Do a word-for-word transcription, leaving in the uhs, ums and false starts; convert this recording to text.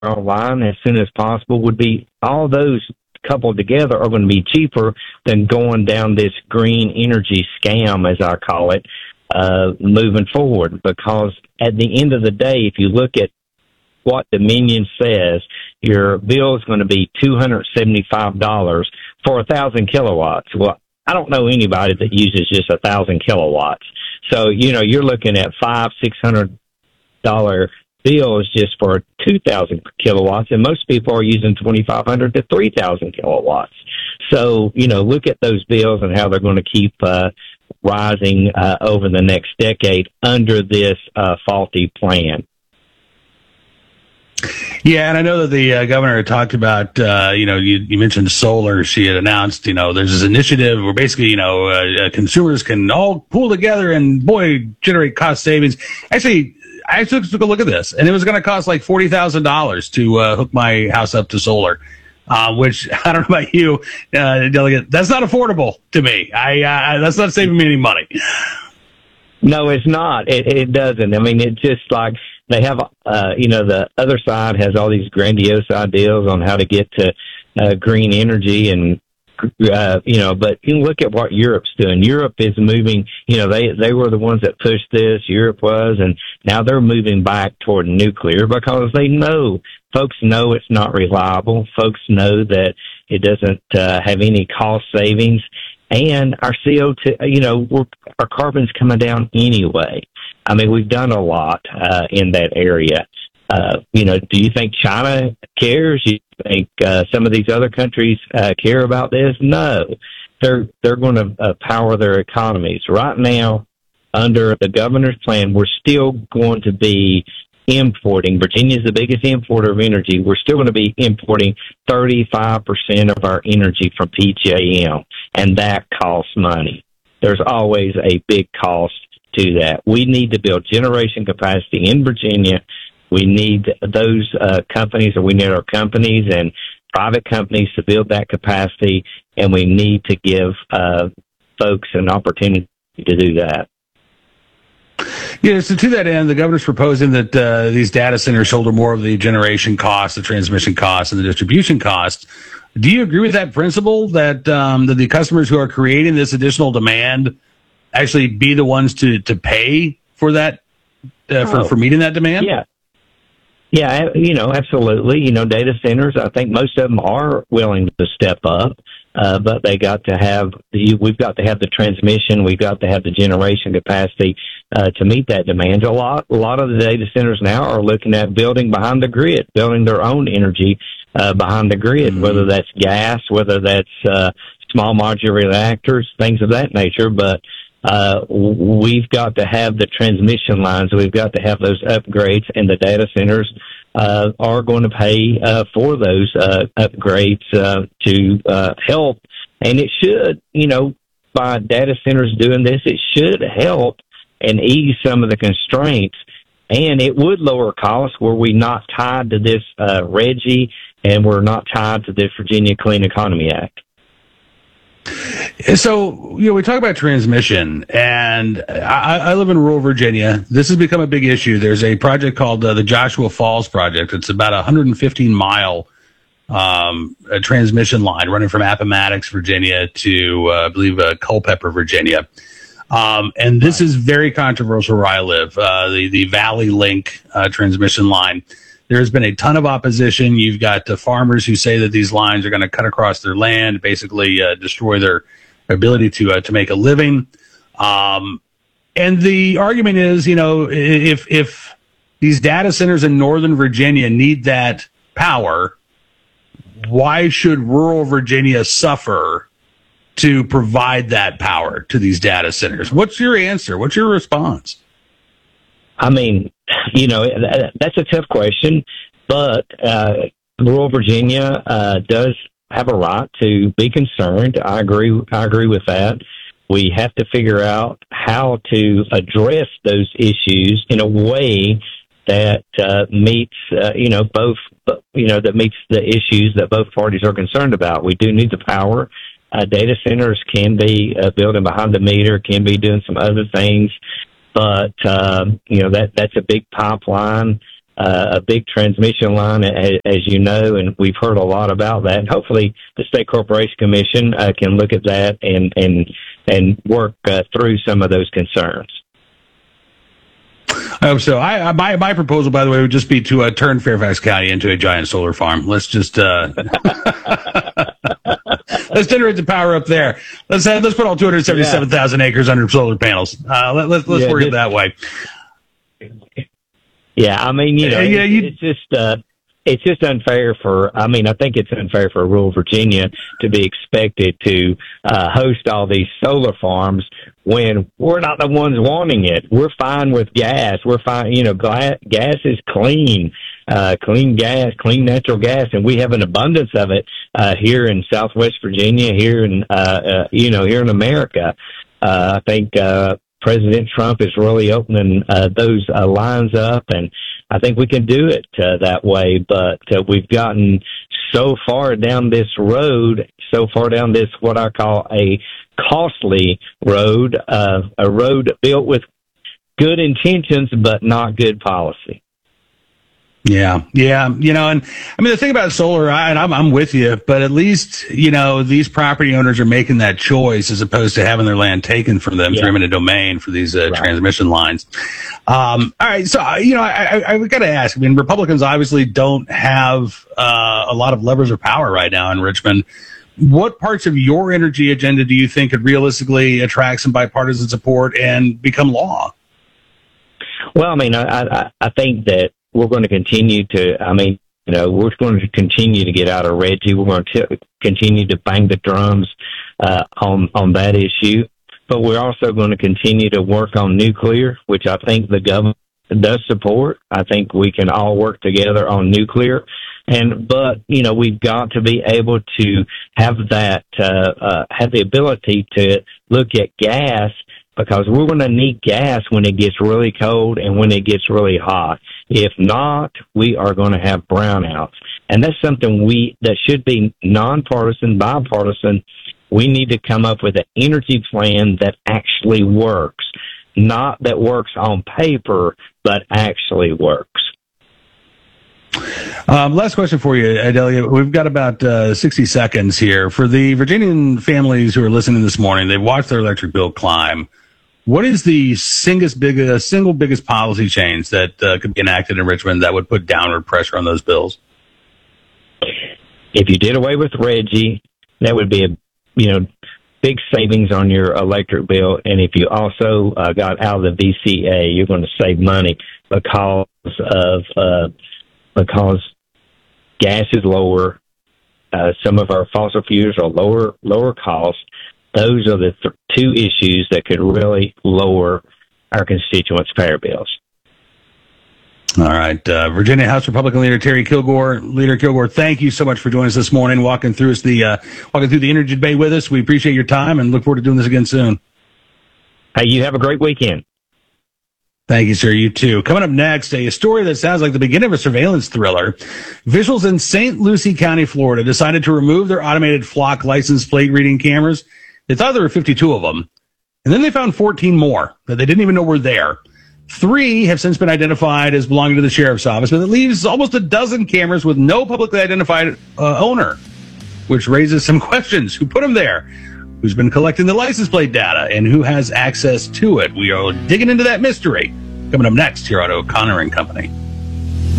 online as soon as possible would be all those coupled together are going to be cheaper than going down this green energy scam, as I call it, uh, moving forward. Because at the end of the day, if you look at what Dominion says, your bill is going to be two hundred seventy-five dollars for a thousand kilowatts. Well, I don't know anybody that uses just a thousand kilowatts. So, you know, you're looking at five, six hundred dollar bills just for two thousand kilowatts, and most people are using twenty-five hundred to three thousand kilowatts. So, you know, look at those bills and how they're going to keep uh, rising uh, over the next decade under this uh, faulty plan. Yeah, and I know that the uh, governor had talked about, uh, you know, you, you mentioned solar. She had announced, you know, there's this initiative where basically, you know, uh, consumers can all pool together and, boy, generate cost savings. Actually, I took, took a look at this, and it was going to cost like forty thousand dollars to uh, hook my house up to solar, uh, which, I don't know about you, uh, Delegate, that's not affordable to me. I uh, That's not saving me any money. No, it's not. It, it doesn't. I mean, it's just like they have, uh, you know, the other side has all these grandiose ideas on how to get to uh, green energy and, uh, you know, but you look at what Europe's doing. Europe is moving, you know, they, they were the ones that pushed this, Europe was, and now they're moving back toward nuclear because they know, folks know it's not reliable. Folks know that it doesn't uh, have any cost savings. And our C O two, you know, we're, our carbon's coming down anyway. I mean, we've done a lot uh, in that area. Uh, you know, do you think China cares? You think uh, some of these other countries uh, care about this? No. They're they're going to uh, power their economies. Right now, under the governor's plan, we're still going to be importing. Virginia's the biggest importer of energy. We're still going to be importing thirty-five percent of our energy from P J M, and that costs money. There's always a big cost to that. We need to build generation capacity in Virginia. We need those uh, companies, or we need our companies and private companies to build that capacity, and we need to give uh, folks an opportunity to do that. Yeah, so to that end, the governor's proposing that uh, these data centers shoulder more of the generation costs, the transmission costs, and the distribution costs. Do you agree with that principle, that um, that the customers who are creating this additional demand actually be the ones to, to pay for that, uh, for, oh, for meeting that demand? Yeah. Yeah, you know, absolutely. You know, data centers, I think most of them are willing to step up, uh, but they got to have the, we've got to have the transmission, we've got to have the generation capacity uh, to meet that demand. A lot, a lot of the data centers now are looking at building behind the grid, building their own energy uh, behind the grid, mm-hmm. whether that's gas, whether that's uh, small modular reactors, things of that nature. But Uh, we've got to have the transmission lines. We've got to have those upgrades, and the data centers uh, are going to pay uh, for those uh, upgrades uh, to uh, help. And it should, you know, by data centers doing this, it should help and ease some of the constraints. And it would lower costs were we not tied to this uh, RGGI, and we're not tied to this Virginia Clean Economy Act. So, you know, we talk about transmission, and I, I live in rural Virginia. This has become a big issue. There's a project called uh, the Joshua Falls Project. It's about a one hundred fifteen mile um, a transmission line running from Appomattox, Virginia to, uh, I believe, uh, Culpeper, Virginia. Um, and this is very controversial where I live, uh, the, the Valley Link uh, transmission line. There's been a ton of opposition. You've got uh, farmers who say that these lines are going to cut across their land, basically uh, destroy their ability to uh, to make a living. Um, and the argument is, you know, if if these data centers in Northern Virginia need that power, why should rural Virginia suffer to provide that power to these data centers? What's your answer? What's your response? I mean, you know, that's a tough question, but uh, rural Virginia uh, does have a right to be concerned. I agree. I agree with that. We have to figure out how to address those issues in a way that uh, meets, uh, you know, both, you know, that meets the issues that both parties are concerned about. We do need the power. Uh, data centers can be uh, building behind the meter, can be doing some other things. But, um, you know, that that's a big pipeline. Uh, uh, a big transmission line, as, as you know, and we've heard a lot about that. Hopefully, the State Corporation Commission uh, can look at that and and and work uh, through some of those concerns. I hope so. I, I my my proposal, by the way, would just be to uh, turn Fairfax County into a giant solar farm. Let's just uh, let's generate the power up there. Let's uh, let's put all two hundred seventy-seven thousand yeah. acres under solar panels. Uh, let, let, let's yeah, work it that way. Yeah, I mean, you know, uh, yeah, you, it's just uh, it's just unfair for. I mean, I think it's unfair for rural Virginia to be expected to uh, host all these solar farms when we're not the ones wanting it. We're fine with gas. We're fine. You know, gas, gas is clean, uh, clean gas, clean natural gas, and we have an abundance of it uh, here in Southwest Virginia, here in uh, uh, you know, here in America. Uh, I think. Uh, President Trump is really opening uh, those uh, lines up, and I think we can do it uh, that way. But uh, we've gotten so far down this road, so far down this what I call a costly road, uh, a road built with good intentions but not good policy. Yeah, yeah, you know, and I mean the thing about solar, I, and I'm I'm with you, but at least you know these property owners are making that choice as opposed to having their land taken from them yeah. through eminent domain for these uh, right. transmission lines. Um, all right, so you know, I I, I got to ask. I mean, Republicans obviously don't have uh, a lot of levers of power right now in Richmond. What parts of your energy agenda do you think could realistically attract some bipartisan support and become law? Well, I mean, I I, I think that. We're going to continue to, I mean, you know, we're going to continue to get out of RGGI. We're going to continue to bang the drums uh, on on that issue. But we're also going to continue to work on nuclear, which I think the government does support. I think we can all work together on nuclear. And, but, you know, we've got to be able to have that, uh, uh, have the ability to look at gas, because we're going to need gas when it gets really cold and when it gets really hot. If not, we are going to have brownouts. And that's something we that should be nonpartisan, bipartisan. We need to come up with an energy plan that actually works, not that works on paper, but actually works. Um, last question for you, Adelia. We've got about uh, sixty seconds here. For the Virginian families who are listening this morning, they've watched their electric bill climb. What is the single biggest, single biggest policy change that uh, could be enacted in Richmond that would put downward pressure on those bills? If you did away with RGGI, that would be a you know big savings on your electric bill. And if you also uh, got out of the V C A, you're going to save money because of uh, because gas is lower. Uh, some of our fossil fuels are lower lower cost. Those are the th- two issues that could really lower our constituents' power bills. All right. Uh, Virginia House Republican Leader Terry Kilgore. Leader Kilgore, thank you so much for joining us this morning, walking through us the uh, walking through the energy debate with us. We appreciate your time and look forward to doing this again soon. Hey, you have a great weekend. Thank you, sir. You too. Coming up next, a story that sounds like the beginning of a surveillance thriller. Officials in Saint Lucie County, Florida, decided to remove their automated flock license plate reading cameras. They thought there were fifty-two of them, and then they found fourteen more that they didn't even know were there. Three have since been identified as belonging to the sheriff's office, but it leaves almost a dozen cameras with no publicly identified uh, owner, which raises some questions. Who put them there? Who's been collecting the license plate data? And who has access to it? We are digging into that mystery. Coming up next here on O'Connor and Company.